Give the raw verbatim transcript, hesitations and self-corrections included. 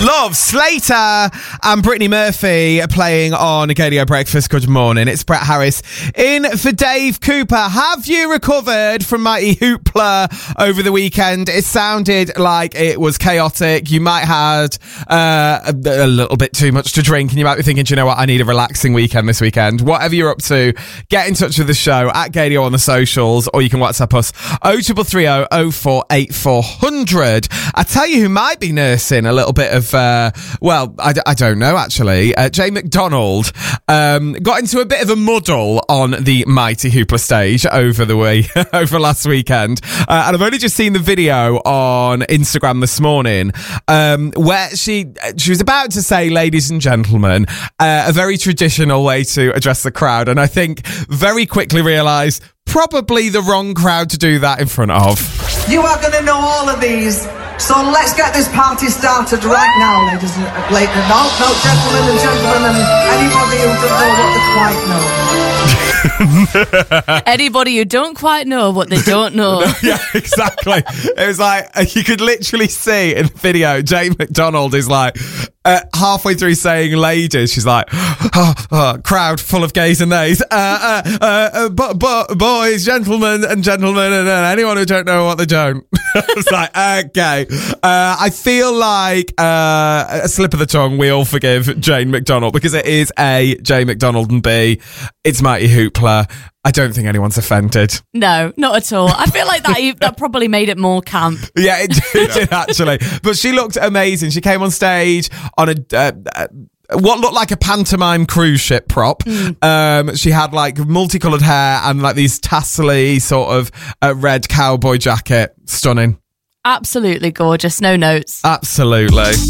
Love, Slater and Brittany Murphy playing on Gadio Breakfast. Good morning. It's Brett Harris in for Dave Cooper. Have you recovered from Mighty Hoopla over the weekend? It sounded like it was chaotic. You might have had uh, a, a little bit too much to drink and you might be thinking, do you know what? I need a relaxing weekend this weekend. Whatever you're up to, get in touch with the show at Gadio on the socials, or you can WhatsApp us oh triple three oh oh four eight four hundred. I tell you who might be nursing a little bit of Uh, well, I, I don't know, actually. Uh, Jay McDonald um, got into a bit of a muddle on the Mighty Hoopla stage over the way, over last weekend. Uh, and I've only just seen the video on Instagram this morning um, where she she was about to say, ladies and gentlemen, uh, a very traditional way to address the crowd. And I think very quickly realised probably the wrong crowd to do that in front of. You are going to know all of these. So let's get this party started right now, ladies and ladies. No, no, gentlemen and gentlemen, and anybody who doesn't know what they quite know. Anybody who don't quite know what they don't know. Yeah, exactly. It was like, you could literally see in the video, Jay McDonald is like, uh, halfway through saying ladies, she's like, oh, oh, crowd full of gays and theys. Uh, uh, uh, uh, but, but, boys, gentlemen and gentlemen, and uh, anyone who don't know what they don't. It's like, okay. Uh, I feel like uh, a slip of the tongue, we all forgive Jane McDonald because it is A, Jay McDonald, and B, it's Mighty Hoopla. I don't think anyone's offended. No, not at all. I feel like that that probably made it more camp. Yeah, it did, it did actually. But she looked amazing. She came on stage on a... Uh, uh, what looked like a pantomime cruise ship prop. Mm. Um, she had like multicolored hair and like these tassely sort of uh, red cowboy jacket. Stunning. Absolutely gorgeous. No notes. Absolutely.